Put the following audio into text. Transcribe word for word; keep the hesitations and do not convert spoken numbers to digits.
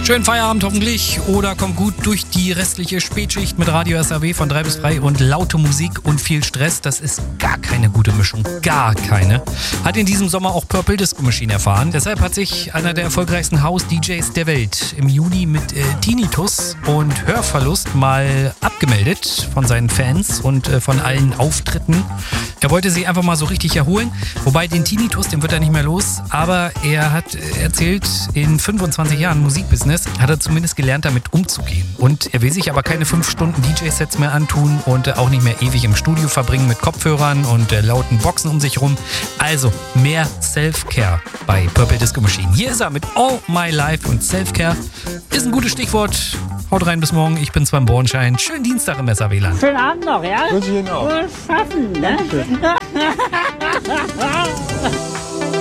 Schönen Feierabend hoffentlich oder kommt gut durch die restliche Spätschicht mit Radio S R W von drei bis drei und laute Musik und viel Stress. Das ist gar keine gute Mischung, gar keine. Hat in diesem Sommer auch Purple Disco Machine erfahren. Deshalb hat sich einer der erfolgreichsten House-D Js der Welt im Juni mit äh, Tinnitus und Hörverlust mal abgemeldet von seinen Fans und äh, von allen Auftritten. Er wollte sich einfach mal so richtig erholen. Wobei den Tinnitus, den wird er nicht mehr los. Aber er hat äh, erzählt, in fünfundzwanzig Jahren Musikbusiness hat er zumindest gelernt, damit umzugehen. Und er will sich aber keine fünf Stunden D J-Sets mehr antun und äh, auch nicht mehr ewig im Studio verbringen mit Kopfhörern und äh, lauten Boxen um sich rum. Also mehr Self-Care bei Purple Disco Machine. Hier ist er mit All My Life und Self-Care ist ein gutes Stichwort. Haut rein, bis morgen. Ich bin Sven Bornschein. Schönen Dienstag im S R W-Land. Schönen Abend noch, ja? Wünsche ich Ihnen auch. Wohl schaffen, ne?